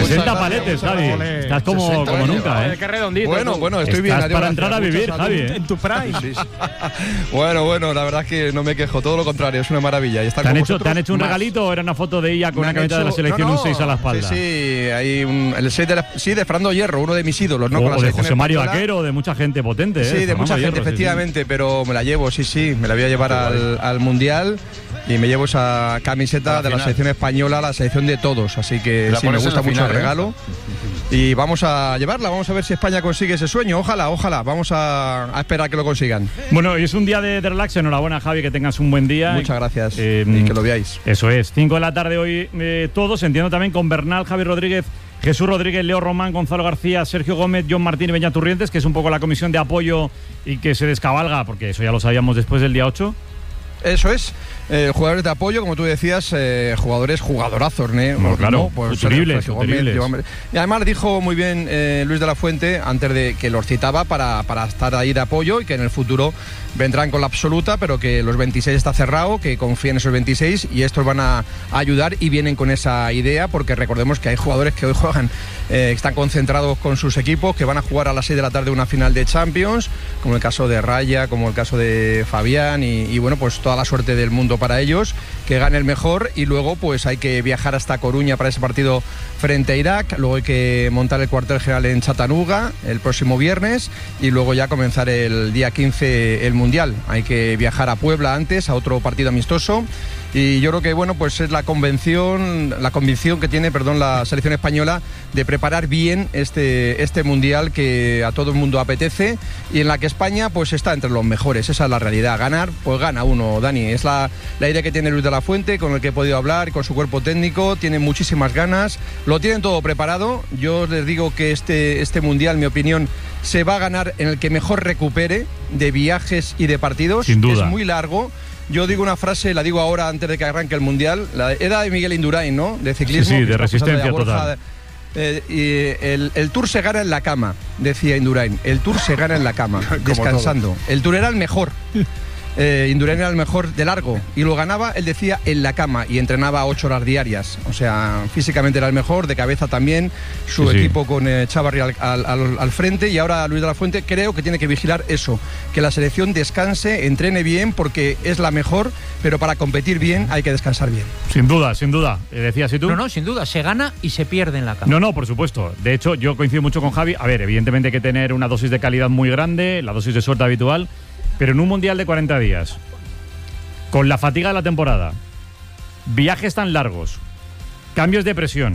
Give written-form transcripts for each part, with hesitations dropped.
60 paletes, Javi. Estás como nunca, ¿eh? Qué redondito. Bueno, estoy bien. Estás para entrar a vivir, Javi. En tu prime. Sí. Bueno, la verdad es que no me quejo, todo lo contrario, es una maravilla. Y estar ¿Te con han hecho un más. regalito o era una foto de ella con una camiseta de la selección y un 6 a la espalda? Sí, hay el 6 de Fernando Hierro, uno de mis ídolos, ¿no? O de José Mario Vaquero, de mucha gente potente, Sí, de Fernando mucha gente, Hierro, efectivamente, pero me la llevo, sí, me la voy a llevar al Mundial y me llevo esa camiseta de la selección española, la selección de todos, así que sí, me gusta mucho el regalo. Y vamos a llevarla, vamos a ver si España consigue ese sueño, ojalá, vamos a esperar que lo consigan. Bueno, y es un día de relax, enhorabuena, Javi, que tengas un buen día. Muchas gracias, y que lo veáis. Eso es, 5 de la tarde hoy todos, entiendo también con Bernal, Javi Rodríguez, Jesús Rodríguez, Leo Román, Gonzalo García, Sergio Gómez, John Martín y Beñat Turrientes, que es un poco la comisión de apoyo y que se descabalga, porque eso ya lo sabíamos después del día 8. Eso es, jugadores de apoyo, como tú decías, jugadorazos, ¿no? No, claro, pues, futuribles. Y además dijo muy bien Luis de la Fuente, antes de que los citaba, para estar ahí de apoyo y que en el futuro vendrán con la absoluta, pero que los 26 está cerrado, que confíen en esos 26 y estos van a ayudar y vienen con esa idea, porque recordemos que hay jugadores que hoy juegan, están concentrados con sus equipos, que van a jugar a las 6 de la tarde una final de Champions, como el caso de Raya, como el caso de Fabián y bueno, pues toda la suerte del mundo para ellos, que gane el mejor y luego pues hay que viajar hasta Coruña para ese partido frente a Irak, luego hay que montar el cuartel general en Chattanooga el próximo viernes y luego ya comenzar el día 15 el Mundial. Hay que viajar a Puebla antes, a otro partido amistoso. Y yo creo que bueno, pues es la convicción que tiene, la selección española de preparar bien este Mundial que a todo el mundo apetece y en la que España pues está entre los mejores. Esa es la realidad. Ganar, pues gana uno, Dani. Es la idea que tiene Luis de la Fuente, con el que he podido hablar, con su cuerpo técnico. Tienen muchísimas ganas, lo tienen todo preparado. Yo les digo que este Mundial, mi opinión, se va a ganar en el que mejor recupere de viajes y de partidos. Sin duda. Es muy largo. Yo digo una frase, la digo ahora antes de que arranque el Mundial, era de Miguel Indurain, ¿no? De ciclismo. Sí, de resistencia total. Y el Tour se gana en la cama, decía Indurain. El Tour se gana en la cama, descansando. El Tour era el mejor. Indurain era el mejor de largo y lo ganaba, él decía, en la cama y entrenaba 8 horas diarias. O sea, físicamente era el mejor, de cabeza también, su equipo con Chavarri al frente y ahora Luis de la Fuente creo que tiene que vigilar eso, que la selección descanse, entrene bien porque es la mejor, pero para competir bien hay que descansar bien. Sin duda. ¿Decías y tú? No, sin duda, se gana y se pierde en la cama. No, por supuesto. De hecho, yo coincido mucho con Javi. A ver, evidentemente hay que tener una dosis de calidad muy grande, la dosis de suerte habitual. Pero en un Mundial de 40 días, con la fatiga de la temporada, viajes tan largos, cambios de presión,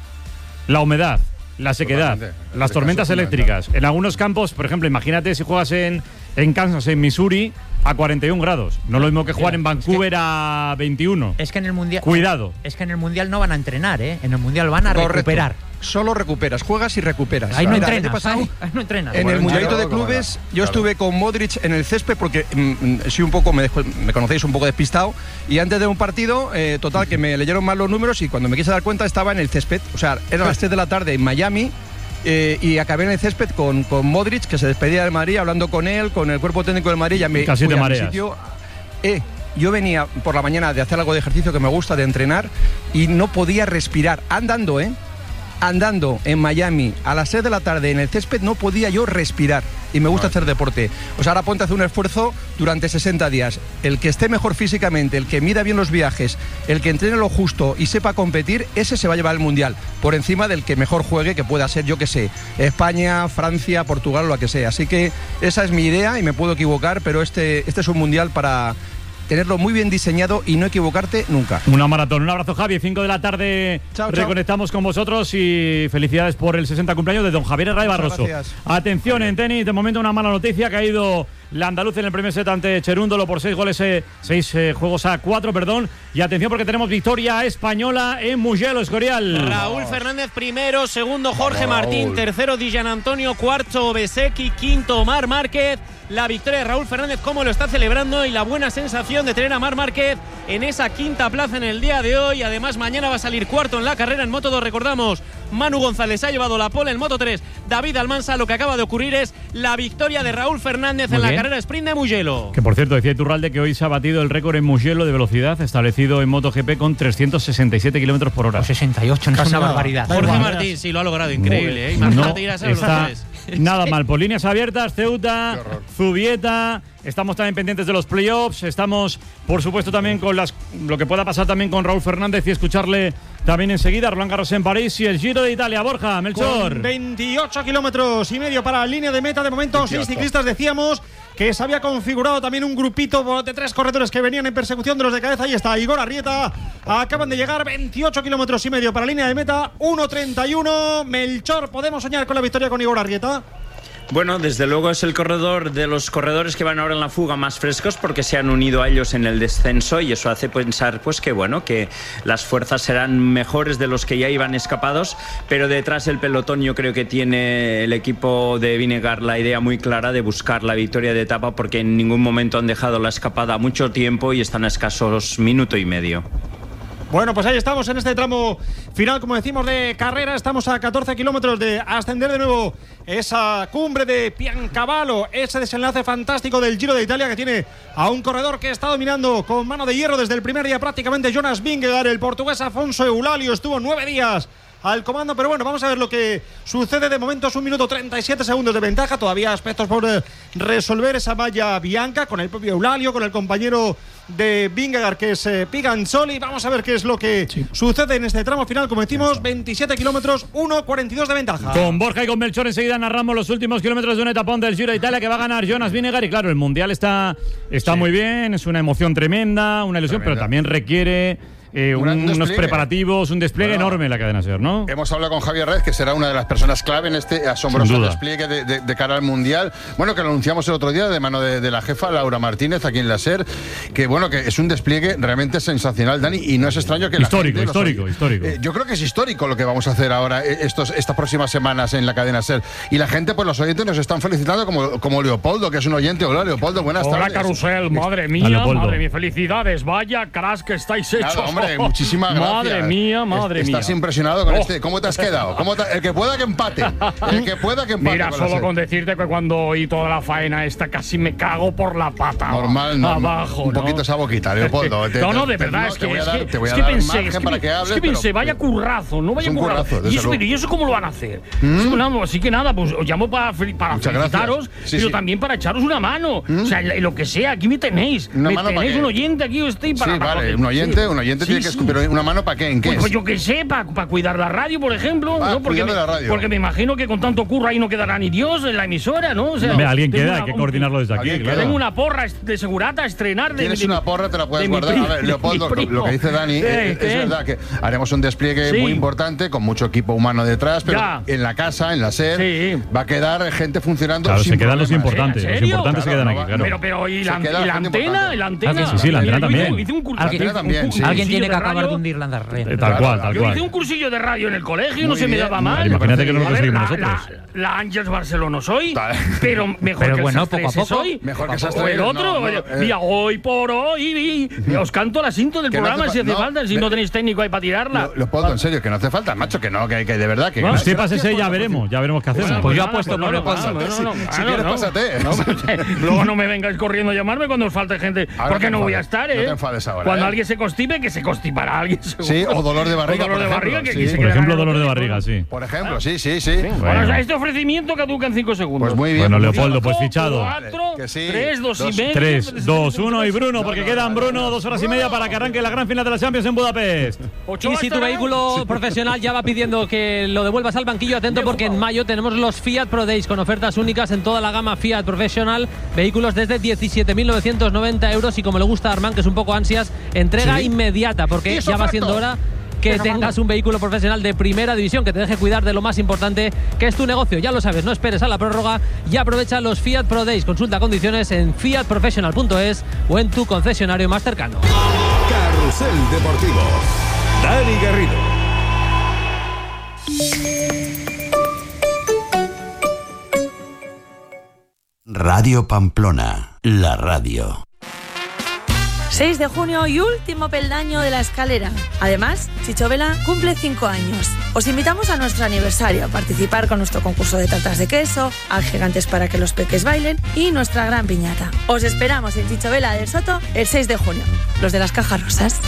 la humedad, la sequedad, las tormentas eléctricas, en algunos campos, por ejemplo, imagínate si juegas en Kansas, en Missouri, a 41 grados. No es lo mismo que jugar en Vancouver a 21. Es que en el Mundial... Cuidado. Es que en el Mundial no van a entrenar, ¿eh? En el Mundial van a recuperar. Solo recuperas, juegas y recuperas. Ahí no entrenas, ahí no entrenas. En el Mundialito de Clubes yo estuve con Modric en el césped porque soy un poco, me conocéis, un poco despistado y antes de un partido, total, que me leyeron mal los números y cuando me quise dar cuenta estaba en el césped. O sea, eran las 3 de la tarde en Miami y acabé en el césped con Modric, que se despedía del Madrid, hablando con él, con el cuerpo técnico del Madrid. Casi te mareas. Yo venía por la mañana de hacer algo de ejercicio que me gusta, de entrenar, y no podía respirar, andando en Miami a las 6 de la tarde en el césped, no podía yo respirar y me gusta hacer deporte. O sea, ahora ponte a hacer un esfuerzo durante 60 días. El que esté mejor físicamente, el que mida bien los viajes, el que entrene lo justo y sepa competir, ese se va a llevar el Mundial, por encima del que mejor juegue, que pueda ser, yo que sé, España, Francia, Portugal o lo que sea. Así que esa es mi idea y me puedo equivocar, pero este es un Mundial para tenerlo muy bien diseñado y no equivocarte nunca. Una maratón. Un abrazo, Javi. 5 de la tarde reconectamos con vosotros y felicidades por el 60 cumpleaños de don Javier Herrera Barroso. Gracias. Atención en tenis, de momento una mala noticia, ha caído la andaluz en el primer set ante Cherúndolo por 6 juegos a 4, perdón. Y atención porque tenemos victoria española en Mugello, Escorial. Raúl Fernández primero, segundo Jorge Martín, tercero Di Gianantonio, cuarto Bezzecchi, quinto Marc Márquez. La victoria de Raúl Fernández, cómo lo está celebrando y la buena sensación de tener a Marc Márquez en esa quinta plaza en el día de hoy. Además, mañana va a salir cuarto en la carrera en Moto2. Recordamos, Manu González ha llevado la pole en Moto3. David Almansa, lo que acaba de ocurrir es la victoria de Raúl Fernández en la carrera sprint de Mugello. Que por cierto, decía Iturralde que hoy se ha batido el récord en Mugello de velocidad establecido en MotoGP con 367 kilómetros por hora. 68, no es una barbaridad. Jorge Martín, sí, lo ha logrado, increíble. Imagínate ir a esa velocidades. Nada mal, por líneas abiertas, Ceuta, Zubieta. Estamos también pendientes de los playoffs. Estamos, por supuesto, también con lo que pueda pasar también con Raúl Fernández y escucharle también enseguida. Roland Garros en París y el Giro de Italia. Borja, Melchor. Con 28 kilómetros y medio para la línea de meta. De momento, 6 ciclistas. Decíamos que se había configurado también un grupito de 3 corredores que venían en persecución de los de cabeza. Ahí está Igor Arrieta. Acaban de llegar 28 kilómetros y medio para la línea de meta. 1:31. Melchor, ¿podemos soñar con la victoria con Igor Arrieta? Bueno, desde luego es el corredor de los corredores que van ahora en la fuga más frescos porque se han unido a ellos en el descenso y eso hace pensar pues que bueno, que las fuerzas serán mejores de los que ya iban escapados, pero detrás el pelotón yo creo que tiene el equipo de Vinegar la idea muy clara de buscar la victoria de etapa porque en ningún momento han dejado la escapada mucho tiempo y están a escasos minuto y medio. Bueno, pues ahí estamos en este tramo final, como decimos, de carrera. Estamos a 14 kilómetros de ascender de nuevo esa cumbre de Piancavallo, ese desenlace fantástico del Giro de Italia que tiene a un corredor que está dominando con mano de hierro desde el primer día prácticamente, Jonas Vingegaard. El portugués Afonso Eulalio estuvo 9 días al comando, pero bueno, vamos a ver lo que sucede. De momento es 1 minuto 37 segundos de ventaja, todavía aspectos por resolver esa malla bianca con el propio Eulalio, con el compañero de Vingegaard que es Piganzoli. Vamos a ver qué es lo que sucede en este tramo final. Como decimos, 27 kilómetros, 1:42 de ventaja. Con Borja y con Melchor enseguida narramos los últimos kilómetros de un etapón del Giro de Italia que va a ganar Jonas Vingegaard. Y claro, el Mundial está muy bien, es una emoción tremenda, una ilusión, pero también requiere unos preparativos, un despliegue enorme en la cadena SER, ¿no? Hemos hablado con Javier Rez, que será una de las personas clave en este asombroso despliegue de cara al Mundial. Bueno, que lo anunciamos el otro día de mano de la jefa Laura Martínez aquí en la SER, que bueno, que es un despliegue realmente sensacional, Dani, y no es extraño que histórico. Yo creo que es histórico lo que vamos a hacer ahora estas próximas semanas en la cadena SER. Y la gente, pues los oyentes nos están felicitando como Leopoldo, que es un oyente. Hola, Leopoldo, buenas tardes. Hola, Carrusel, madre mía, felicidades, vaya cracks que estáis hechos. Nada, hombre, muchísimas gracias. Madre mía. Estás impresionado con este. ¿Cómo te has quedado? El que pueda que empate. Mira, solo con decirte que cuando oí toda la faena esta casi me cago por la pata. Normal, no. Abajo, un poquito esa boquita, Leopoldo. No, de verdad, te voy a dar margen para que hables. Es que pensé, vaya currazo, no vaya currazo. ¿Y eso cómo lo van a hacer? Así que nada, pues os llamo para felicitaros, pero también para echaros una mano. O sea, lo que sea, aquí me tenéis. Un oyente aquí, os estoy para. Sí, vale, un oyente tiene que. Pero ¿una mano para qué? ¿En qué? Pues yo qué sé, para cuidar la radio, por ejemplo. ¿no? Porque me imagino que con tanto curro ahí no quedará ni Dios en la emisora, ¿no? O sea, alguien queda, hay que coordinarlo desde aquí, claro. Tengo una porra de segurata a estrenar. Tienes una porra, te la puedes guardar. A ver, Leopoldo, lo que dice Dani es verdad que haremos un despliegue muy importante con mucho equipo humano detrás, pero en la casa, en la SER, va a quedar gente funcionando. Claro, se quedan los importantes. Los importantes se quedan aquí, claro. Pero ¿y la antena? Sí, la antena también. Alguien tiene que acabar de hundir la red. Tal cual. Yo hice un cursillo de radio en el colegio, no se me daba mal. Imagínate que no lo conseguimos nosotros. La Ángels Barcelona soy, pero mejor que bueno, poco a poco. soy. Mejor que o el otro. Mira, hoy por hoy, os canto el asinto del programa si hace falta, si no tenéis técnico ahí para tirarla. Leopoldo, en serio, que no hace falta, macho, que no, que de verdad que. Si pasas ya veremos qué hacemos. Pues yo apuesto por Leopoldo. Si quieres, pásate. Luego no me vengáis corriendo a llamarme cuando os falte gente, porque no voy a estar, ¿eh? No te enfades ahora. Cuando alguien se constipe, que se constipará alguien. Sí, o dolor de barriga. Dolor de barriga, por ejemplo, dolor de barriga, sí. Por ejemplo, sí. Bueno, o sea, este ofrecimiento caduca en 5 segundos. Pues muy bien. Bueno, Leopoldo, pues fichado. 4, 3, 2 y medio. 3, 2, 1 y Bruno, porque quedan, Bruno, 2 horas y media para que arranque la gran final de la Champions en Budapest. Y si tu vehículo profesional ya va pidiendo que lo devuelvas al banquillo, atento porque en mayo tenemos los Fiat Pro Days con ofertas únicas en toda la gama Fiat Professional. Vehículos desde 17.990 euros y como le gusta a Armand, que es un poco ansias, entrega inmediata, porque ya va siendo hora que tengas un vehículo profesional de primera división que te deje cuidar de lo más importante, que es tu negocio. Ya lo sabes, no esperes a la prórroga y aprovecha los Fiat Pro Days. Consulta condiciones en fiatprofessional.es o en tu concesionario más cercano. Carrusel Deportivo, Dani Garrido. Radio Pamplona, la radio. 6 de junio y último peldaño de la escalera. Además, Chicho Vela cumple 5 años. Os invitamos a nuestro aniversario a participar con nuestro concurso de tartas de queso, a Gigantes para que los peques bailen y nuestra gran piñata. Os esperamos en Chicho Vela del Soto el 6 de junio. Los de las cajas rosas.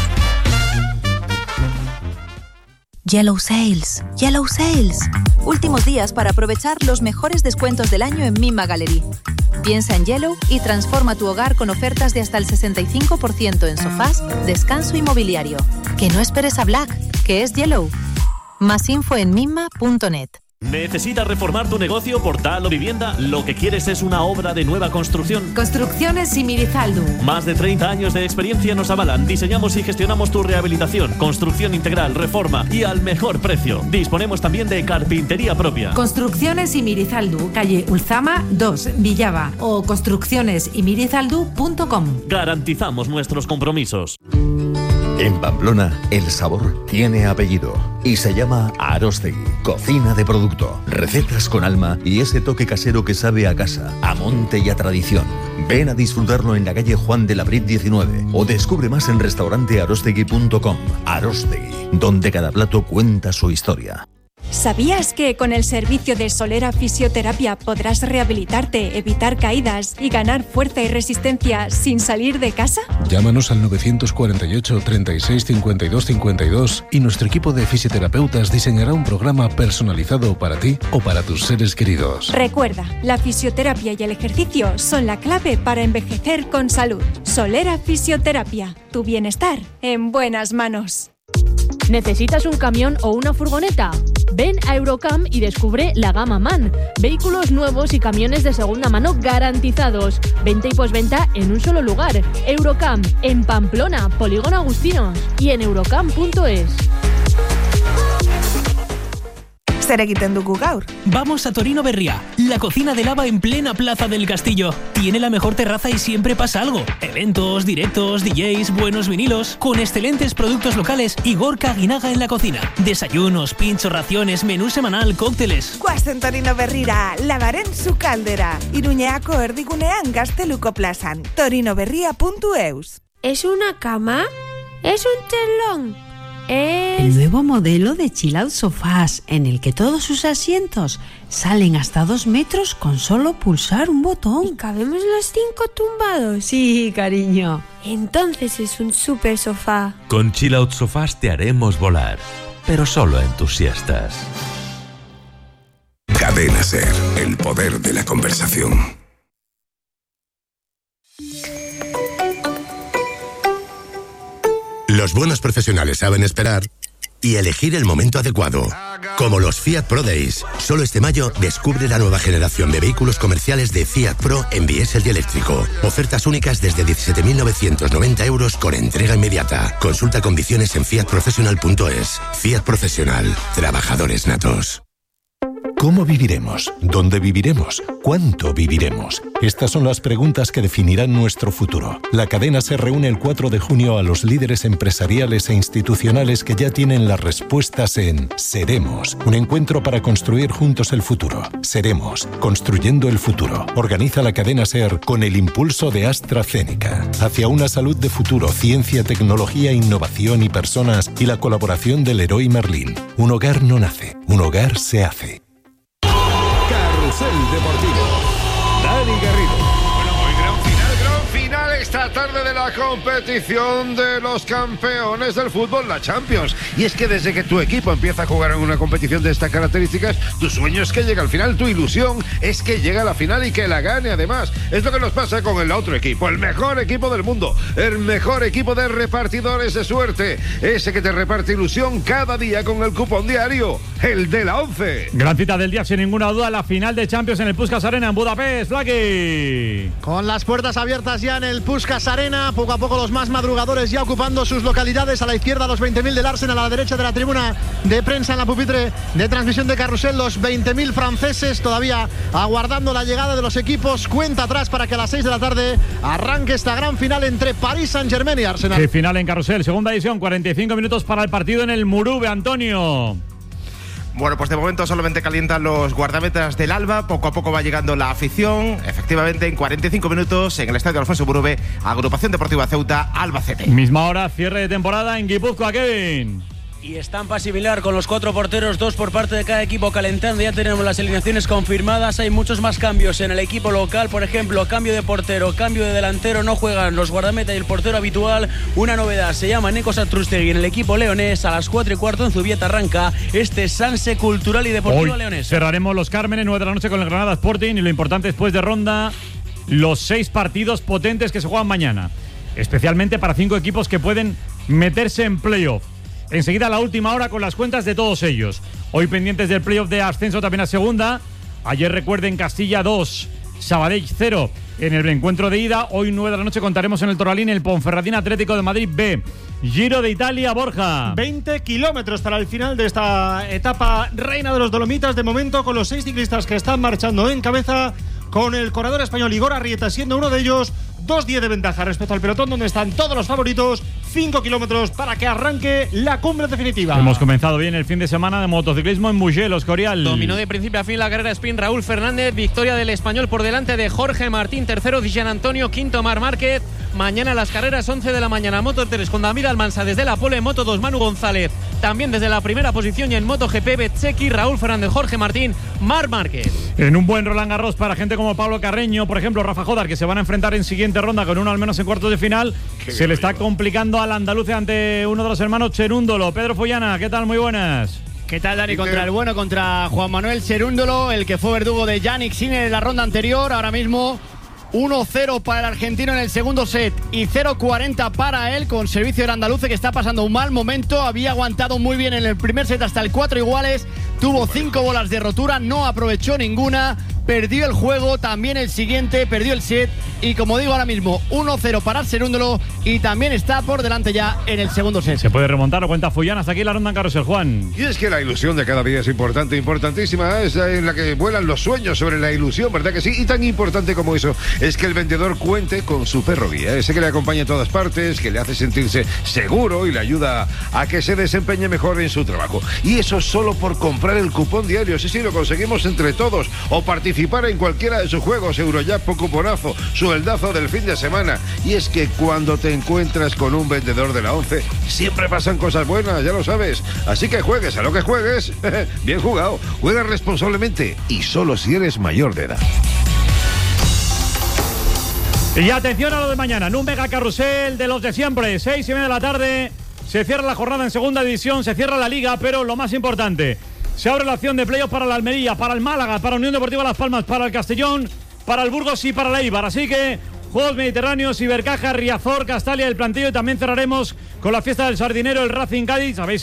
Yellow Sales. Yellow Sales. Últimos días para aprovechar los mejores descuentos del año en Mima Gallery. Piensa en Yellow y transforma tu hogar con ofertas de hasta el 65% en sofás, descanso y mobiliario. Que no esperes a Black, que es Yellow. Más info en mima.net. ¿Necesitas reformar tu negocio, portal o vivienda? Lo que quieres es una obra de nueva construcción. Construcciones Imirizaldu. Más de 30 años de experiencia nos avalan. Diseñamos y gestionamos tu rehabilitación, construcción integral, reforma y al mejor precio. Disponemos también de carpintería propia. Construcciones Imirizaldu, calle Ulzama 2, Villava, o construccionesimirizaldu.com. Garantizamos nuestros compromisos. En Pamplona, el sabor tiene apellido y se llama Arostegui. Cocina de producto, recetas con alma y ese toque casero que sabe a casa, a monte y a tradición. Ven a disfrutarlo en la calle Juan de la Brit 19 o descubre más en restaurantearostegui.com. Arostegui, donde cada plato cuenta su historia. ¿Sabías que con el servicio de Solera Fisioterapia podrás rehabilitarte, evitar caídas y ganar fuerza y resistencia sin salir de casa? Llámanos al 948 36 52 52 y nuestro equipo de fisioterapeutas diseñará un programa personalizado para ti o para tus seres queridos. Recuerda, la fisioterapia y el ejercicio son la clave para envejecer con salud. Solera Fisioterapia, tu bienestar en buenas manos. ¿Necesitas un camión o una furgoneta? Ven a Eurocam y descubre la gama MAN. Vehículos nuevos y camiones de segunda mano garantizados. Venta y postventa en un solo lugar. Eurocam, en Pamplona, Polígono Agustinos y en eurocam.es. Zer egiten dugu gaur? Vamos a Torino Berria, la cocina de lava en plena Plaza del Castillo. Tiene la mejor terraza y siempre pasa algo. Eventos, directos, DJs, buenos vinilos, con excelentes productos locales y Gorka Aguinaga en la cocina. Desayunos, pinchos, raciones, menú semanal, cócteles. Guazen Torino Berrira, lavaren su caldera. Iruñeako erdigunean Gazteluko plazan. torinoberria.eus. ¿Es una cama? ¿Es un chelón? El nuevo modelo de Chill Out Sofás, en el que todos sus asientos salen hasta 2 metros con solo pulsar un botón. ¿Y cabemos los 5 tumbados? Sí, cariño. Entonces es un super sofá. Con Chill Out Sofás te haremos volar, pero solo en tus siestas. Cadena SER, el poder de la conversación. Los buenos profesionales saben esperar y elegir el momento adecuado. Como los Fiat Pro Days. Solo este mayo descubre la nueva generación de vehículos comerciales de Fiat Pro en diésel y eléctrico. Ofertas únicas desde 17.990 euros con entrega inmediata. Consulta condiciones en fiatprofessional.es. Fiat Profesional. Trabajadores natos. ¿Cómo viviremos? ¿Dónde viviremos? ¿Cuánto viviremos? Estas son las preguntas que definirán nuestro futuro. La cadena se reúne el 4 de junio a los líderes empresariales e institucionales que ya tienen las respuestas en Seremos, un encuentro para construir juntos el futuro. Seremos, construyendo el futuro. Organiza la cadena SER con el impulso de AstraZeneca. Hacia una salud de futuro, ciencia, tecnología, innovación y personas, y la colaboración del Leroy Merlin. Un hogar no nace, un hogar se hace. Carrusel Deportivo. Dani Garrido. Gran final esta tarde de la competición de los campeones del fútbol, la Champions. Y es que desde que tu equipo empieza a jugar en una competición de estas características, tu sueño es que llegue al final, tu ilusión es que llegue a la final y que la gane. Además, es lo que nos pasa con el otro equipo, el mejor equipo del mundo, el mejor equipo de repartidores de suerte, ese que te reparte ilusión cada día con el cupón diario, el de la 11. Gran cita del día, sin ninguna duda, la final de Champions en el Puskás Arena en Budapest. Flaky. Con las puertas abiertas ya en el Puskás Arena, poco a poco los más madrugadores ya ocupando sus localidades. A la izquierda los 20.000 del Arsenal, a la derecha de la tribuna de prensa en la pupitre de transmisión de Carrusel, los 20.000 franceses todavía aguardando la llegada de los equipos. Cuenta atrás para que a las 6 de la tarde arranque esta gran final entre Paris Saint-Germain y Arsenal. Sí, final en Carrusel, segunda edición, 45 minutos para el partido en el Murube, Antonio. Bueno, pues de momento solamente calientan los guardametas del Alba, poco a poco va llegando la afición. Efectivamente, en 45 minutos en el estadio Alfonso Burube, Agrupación Deportiva Ceuta, Albacete. Misma hora, cierre de temporada en Guipúzcoa, Kevin. Y estampa similar con los 4 porteros, 2 por parte de cada equipo calentando. Ya tenemos las alineaciones confirmadas. Hay muchos más cambios en el equipo local. Por ejemplo, cambio de portero, cambio de delantero. No juegan los guardameta y el portero habitual. Una novedad, se llama Nico Satrústegui en el equipo leonés. A las 4:15 en Zubieta arranca este Sanse Cultural y Deportivo Leonés. Cerraremos los Cármenes, 9 de la noche con el Granada Sporting. Y lo importante después de ronda, los 6 partidos potentes que se juegan mañana. Especialmente para 5 equipos que pueden meterse en playoff. Enseguida la última hora con las cuentas de todos ellos. Hoy pendientes del playoff de ascenso también a segunda. Ayer recuerden Castilla 2, Sabadell 0 en el encuentro de ida. Hoy 9 de la noche contaremos en el Toralín el Ponferradín Atlético de Madrid B. Giro de Italia, Borja. 20 kilómetros para el final de esta etapa reina de los Dolomitas. De momento con los 6 ciclistas que están marchando en cabeza, con el corredor español Igor Arrieta siendo uno de ellos. 2:10 de ventaja respecto al pelotón donde están todos los favoritos. 5 kilómetros para que arranque la cumbre definitiva. Hemos comenzado bien el fin de semana de motociclismo en Mugello, Escorial. Dominó de principio a fin la carrera sprint Raúl Fernández. Victoria del español por delante de Jorge Martín. Tercero Gian Antonio. Quinto Marc Márquez. Mañana las carreras 11 de la mañana. Moto 3 con David Almansa desde la pole. Moto 2 Manu González también desde la primera posición. Y en Moto GP Bezzecchi, Raúl Fernández, Jorge Martín, Marc Márquez. En un buen Roland Garros para gente como Pablo Carreño, por ejemplo Rafa Jodar, que se van a enfrentar en siguiente ronda con uno al menos en cuartos de final. Se le está complicando al andaluz ante uno de los hermanos Cherúndolo. Pedro Follana, ¿qué tal? Muy buenas. ¿Qué tal, Dani? Contra el bueno, contra Juan Manuel Cherúndolo, el que fue verdugo de Yannick Sinner en la ronda anterior. Ahora mismo 1-0 para el argentino en el segundo set y 0-40 para él, con servicio del andaluz que está pasando un mal momento. Había aguantado muy bien en el primer set hasta el 4 iguales, tuvo 5 bolas de rotura, no aprovechó ninguna, perdió el juego, también el siguiente, perdió el set y como digo ahora mismo 1-0 para Cherúndolo y también está por delante ya en el segundo set. Se puede remontar, lo cuenta Follana. Hasta aquí la ronda en Carrusel, Juan. Y es que la ilusión de cada día es importante, importantísima, es en la que vuelan los sueños sobre la ilusión, ¿verdad que sí? Y tan importante como eso es que el vendedor cuente con su perro guía, ese que le acompaña a todas partes, que le hace sentirse seguro y le ayuda a que se desempeñe mejor en su trabajo. Y eso solo por comprar el cupón diario. Sí, lo conseguimos entre todos. O participar en cualquiera de sus juegos, Eurojackpot, cuponazo, sueldazo del fin de semana. Y es que cuando te encuentras con un vendedor de la 11, siempre pasan cosas buenas, ya lo sabes. Así que juegues a lo que juegues. Bien jugado. Juega responsablemente y solo si eres mayor de edad. Y atención a lo de mañana, en un mega carrusel de los de siempre, 6:30 de la tarde, se cierra la jornada en segunda división, se cierra la liga, pero lo más importante, se abre la opción de playoff para la Almería, para el Málaga, para Unión Deportiva Las Palmas, para el Castellón, para el Burgos y para la Eibar. Así que Juegos Mediterráneos, Ibercaja, Riazor, Castalia, el plantillo, y también cerraremos con la fiesta del Sardinero, el Racing Cádiz. ¿Sabéis?